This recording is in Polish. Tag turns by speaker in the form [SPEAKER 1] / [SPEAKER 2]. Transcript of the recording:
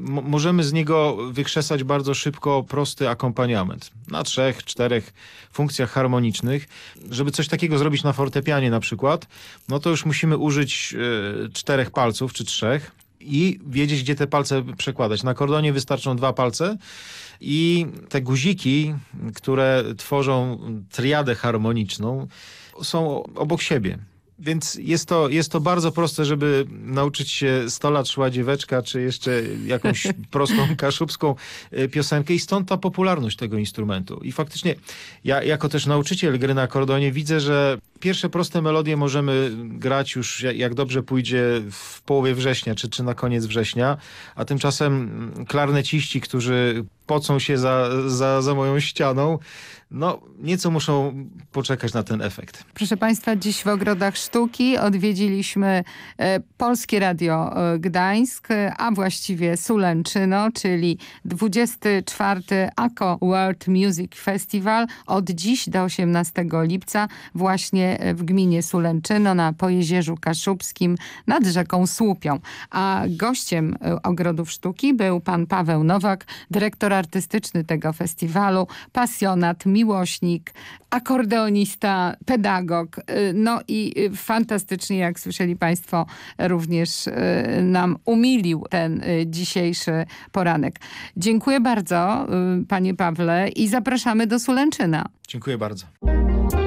[SPEAKER 1] możemy z niego wykrzesać bardzo szybko prosty akompaniament na 3, 4 funkcjach harmonicznych. Żeby coś takiego zrobić na fortepianie na przykład, no to już musimy użyć 4 palców czy 3 i wiedzieć, gdzie te palce przekładać. Na akordeonie wystarczą 2 palce i te guziki, które tworzą triadę harmoniczną, są obok siebie. Więc jest to bardzo proste, żeby nauczyć się 100 lat szła dzieweczka, czy jeszcze jakąś prostą kaszubską piosenkę i stąd ta popularność tego instrumentu. I faktycznie ja jako też nauczyciel gry na akordeonie widzę, że pierwsze proste melodie możemy grać już jak dobrze pójdzie w połowie września, czy na koniec września, a tymczasem klarneciści, którzy pocą się za moją ścianą, no nieco muszą poczekać na ten efekt.
[SPEAKER 2] Proszę Państwa, dziś w Ogrodach Sztuki odwiedziliśmy Polskie Radio Gdańsk, a właściwie Sulęczyno, czyli 24. AKO World Music Festival od dziś do 18 lipca właśnie w gminie Sulęczyno na Pojezierzu Kaszubskim nad rzeką Słupią. A gościem Ogrodów Sztuki był pan Paweł Nowak, dyrektor artystyczny tego festiwalu, pasjonat, miłośnik, akordeonista, pedagog. No i fantastycznie, jak słyszeli Państwo, również nam umilił ten dzisiejszy poranek. Dziękuję bardzo, panie Pawle, i zapraszamy do Sulęczyna.
[SPEAKER 1] Dziękuję bardzo.